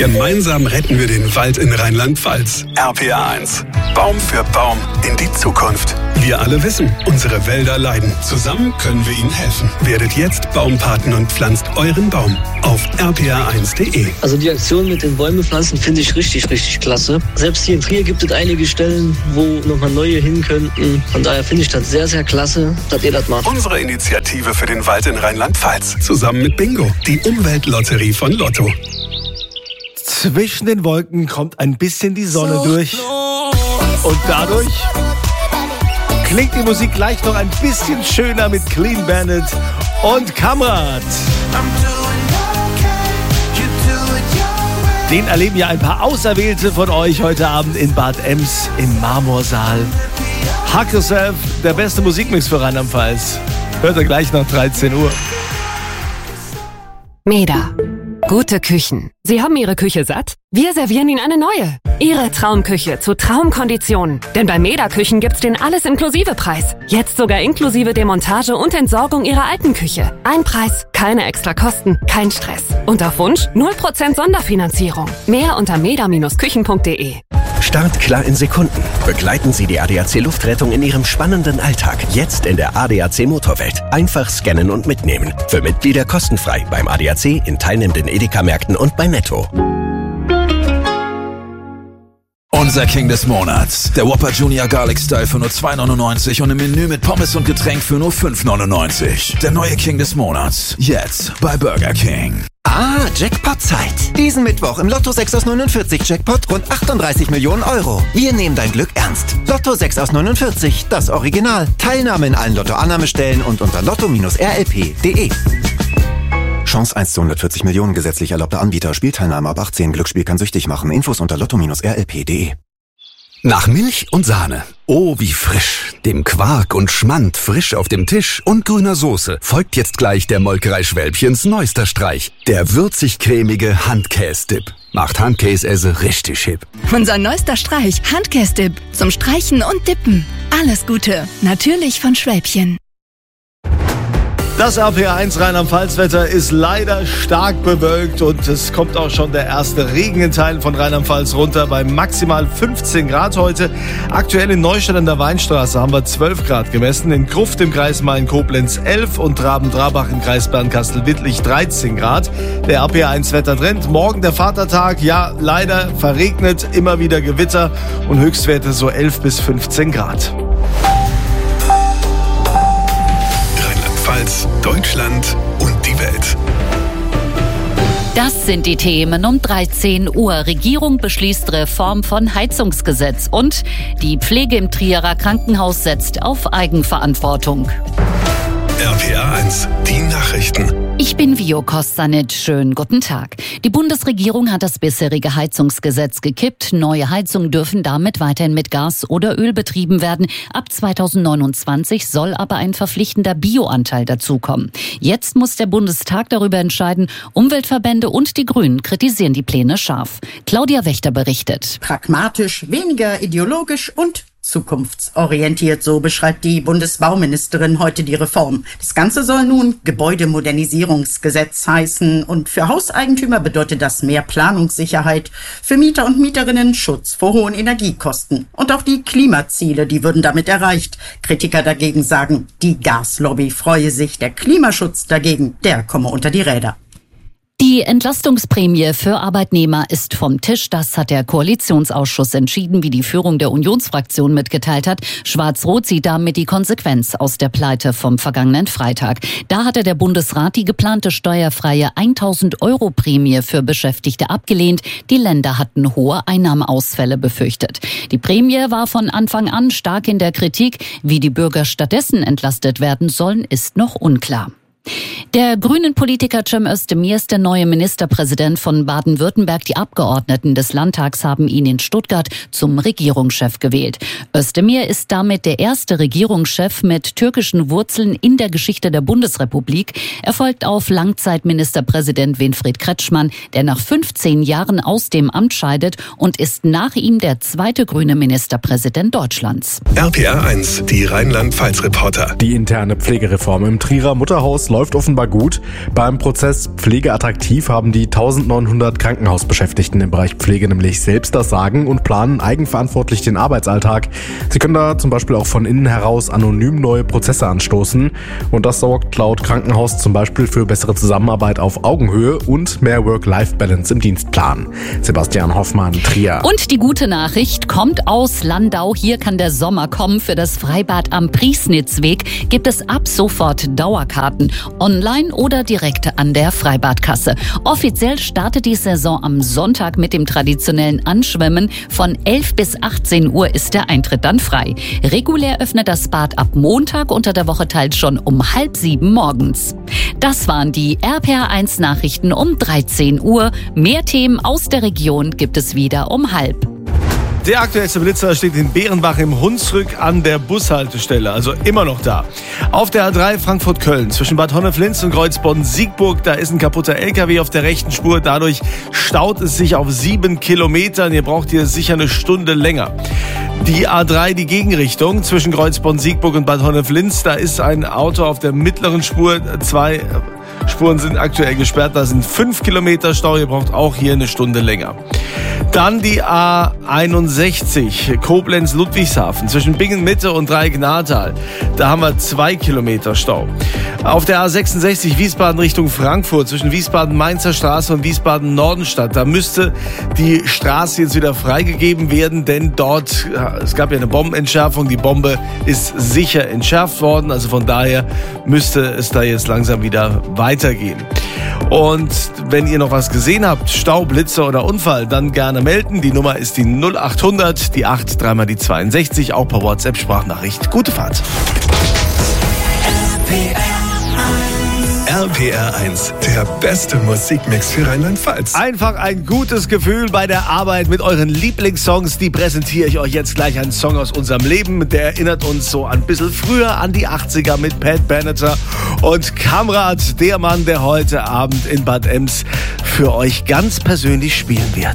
Gemeinsam retten wir den Wald in Rheinland-Pfalz. RPA1. Baum für Baum in die Zukunft. Wir alle wissen, unsere Wälder leiden. Zusammen können wir ihnen helfen. Werdet jetzt Baumpaten und pflanzt euren Baum auf rpa1.de. Also die Aktion mit den Bäume pflanzen finde ich richtig, richtig klasse. Selbst hier in Trier gibt es einige Stellen, wo nochmal neue hin könnten. Von daher finde ich das sehr, sehr klasse, dass ihr das macht. Unsere Initiative für den Wald in Rheinland-Pfalz. Zusammen mit Bingo, die Umweltlotterie von Lotto. Zwischen den Wolken kommt ein bisschen die Sonne durch. Und dadurch klingt die Musik gleich noch ein bisschen schöner mit Clean Bandit und Kamrat. Den erleben ja ein paar Auserwählte von euch heute Abend in Bad Ems im Marmorsaal. Hug Yourself, der beste Musikmix für Rheinland-Pfalz. Hört ihr gleich nach 13 Uhr. Meda. Gute Küchen. Sie haben Ihre Küche satt? Wir servieren Ihnen eine neue. Ihre Traumküche zu Traumkonditionen. Denn bei Meda Küchen gibt's den Alles-Inklusive-Preis. Jetzt sogar inklusive Demontage und Entsorgung Ihrer alten Küche. Ein Preis, keine extra Kosten, kein Stress. Und auf Wunsch 0% Sonderfinanzierung. Mehr unter meda-küchen.de. Start klar in Sekunden. Begleiten Sie die ADAC Luftrettung in Ihrem spannenden Alltag. Jetzt in der ADAC Motorwelt. Einfach scannen und mitnehmen. Für Mitglieder kostenfrei beim ADAC, in teilnehmenden Edeka-Märkten und bei Netto. Unser King des Monats. Der Whopper Junior Garlic Style für nur 2,99 und im Menü mit Pommes und Getränk für nur 5,99. Der neue King des Monats. Jetzt bei Burger King. Ah, Jackpot-Zeit. Diesen Mittwoch im Lotto 6 aus 49 Jackpot rund 38 Millionen Euro. Wir nehmen dein Glück ernst. Lotto 6 aus 49, das Original. Teilnahme in allen Lotto-Annahmestellen und unter lotto-rlp.de. Chance 1 zu 140 Millionen, gesetzlich erlaubter Anbieter. Spielteilnahme ab 18. Glücksspiel kann süchtig machen. Infos unter lotto-rlp.de. Nach Milch und Sahne. Oh, wie frisch. Dem Quark und Schmand frisch auf dem Tisch und grüner Soße folgt jetzt gleich der Molkerei Schwälbchens neuester Streich. Der würzig-cremige Handkäse-Dip. Macht Handkäse richtig hip. Unser neuester Streich, Handkäse-Dip. Zum Streichen und Dippen. Alles Gute. Natürlich von Schwälbchen. Das RPA1 Rheinland-Pfalz-Wetter ist leider stark bewölkt und es kommt auch schon der erste Regen in Teilen von Rheinland-Pfalz runter bei maximal 15 Grad heute. Aktuell in Neustadt an der Weinstraße haben wir 12 Grad gemessen, in Gruft im Kreis Main-Koblenz 11 und Traben-Trabach im Kreis Bernkastel-Wittlich 13 Grad. Der RPA1-Wettertrend, morgen der Vatertag, ja leider verregnet, immer wieder Gewitter und Höchstwerte so 11 bis 15 Grad. Deutschland und die Welt. Das sind die Themen um 13 Uhr. Regierung beschließt Reform von Heizungsgesetz und die Pflege im Trierer Krankenhaus setzt auf Eigenverantwortung. RPA1, die Nachrichten. Ich bin Vio Kostanic. Schönen guten Tag. Die Bundesregierung hat das bisherige Heizungsgesetz gekippt. Neue Heizungen dürfen damit weiterhin mit Gas oder Öl betrieben werden. Ab 2029 soll aber ein verpflichtender Bioanteil dazukommen. Jetzt muss der Bundestag darüber entscheiden. Umweltverbände und die Grünen kritisieren die Pläne scharf. Claudia Wächter berichtet. Pragmatisch, weniger ideologisch und zukunftsorientiert, so beschreibt die Bundesbauministerin heute die Reform. Das Ganze soll nun Gebäudemodernisierungsgesetz heißen und für Hauseigentümer bedeutet das mehr Planungssicherheit, für Mieter und Mieterinnen Schutz vor hohen Energiekosten. Und auch die Klimaziele, die würden damit erreicht. Kritiker dagegen sagen, die Gaslobby freue sich, der Klimaschutz dagegen, der komme unter die Räder. Die Entlastungsprämie für Arbeitnehmer ist vom Tisch. Das hat der Koalitionsausschuss entschieden, wie die Führung der Unionsfraktion mitgeteilt hat. Schwarz-Rot sieht damit die Konsequenz aus der Pleite vom vergangenen Freitag. Da hatte der Bundesrat die geplante steuerfreie 1.000 Euro Prämie für Beschäftigte abgelehnt. Die Länder hatten hohe Einnahmeausfälle befürchtet. Die Prämie war von Anfang an stark in der Kritik. Wie die Bürger stattdessen entlastet werden sollen, ist noch unklar. Der grünen Politiker Cem Özdemir ist der neue Ministerpräsident von Baden-Württemberg. Die Abgeordneten des Landtags haben ihn in Stuttgart zum Regierungschef gewählt. Özdemir ist damit der erste Regierungschef mit türkischen Wurzeln in der Geschichte der Bundesrepublik. Er folgt auf Langzeitministerpräsident Winfried Kretschmann, der nach 15 Jahren aus dem Amt scheidet und ist nach ihm der zweite grüne Ministerpräsident Deutschlands. RPA1, die Rheinland-Pfalz-Reporter. Die interne Pflegereform im Trierer Mutterhaus läuft offenbar gut. Beim Prozess Pflege attraktiv haben die 1900 Krankenhausbeschäftigten im Bereich Pflege nämlich selbst das Sagen und planen eigenverantwortlich den Arbeitsalltag. Sie können da zum Beispiel auch von innen heraus anonym neue Prozesse anstoßen. Und das sorgt laut Krankenhaus zum Beispiel für bessere Zusammenarbeit auf Augenhöhe und mehr Work-Life-Balance im Dienstplan. Sebastian Hoffmann, Trier. Und die gute Nachricht kommt aus Landau. Hier kann der Sommer kommen. Für das Freibad am Priesnitzweg gibt es ab sofort Dauerkarten. Online oder direkt an der Freibadkasse. Offiziell startet die Saison am Sonntag mit dem traditionellen Anschwimmen. Von 11 bis 18 Uhr ist der Eintritt dann frei. Regulär öffnet das Bad ab Montag, unter der Woche teils schon um 6:30 morgens. Das waren die RPA1 Nachrichten um 13 Uhr. Mehr Themen aus der Region gibt es wieder um 12:30. Der aktuellste Blitzer steht in Bärenbach im Hunsrück an der Bushaltestelle, also immer noch da. Auf der A3 Frankfurt-Köln zwischen Bad Honneflins und Kreuzbonn-Siegburg, da ist ein kaputter LKW auf der rechten Spur. Dadurch staut es sich auf 7 Kilometern. Ihr braucht hier sicher eine Stunde länger. Die A3, die Gegenrichtung zwischen Kreuzbonn-Siegburg und Bad Honneflins, da ist ein Auto auf der mittleren Spur. 2 Spuren sind aktuell gesperrt, da sind 5 Kilometer Stau. Ihr braucht auch hier eine Stunde länger. Dann die A61 Koblenz-Ludwigshafen zwischen Bingen-Mitte und Dreieck-Nahrtal. Da haben wir 2 Kilometer Stau. Auf der A66 Wiesbaden Richtung Frankfurt zwischen Wiesbaden-Mainzer Straße und Wiesbaden-Nordenstadt. Da müsste die Straße jetzt wieder freigegeben werden, denn dort, es gab ja eine Bombenentschärfung. Die Bombe ist sicher entschärft worden. Also von daher müsste es da jetzt langsam wieder weitergehen. Und wenn ihr noch was gesehen habt, Stau, Blitzer oder Unfall, dann gerne melden. Die Nummer ist die 0800, die 8, 3 die 62, auch per WhatsApp-Sprachnachricht. Gute Fahrt. RPR1, der beste Musikmix für Rheinland-Pfalz. Einfach ein gutes Gefühl bei der Arbeit mit euren Lieblingssongs. Die präsentiere ich euch jetzt gleich. Einen Song aus unserem Leben. Der erinnert uns so ein bisschen früher an die 80er mit Pat Benatar und Kamrat, der Mann, der heute Abend in Bad Ems für euch ganz persönlich spielen wird.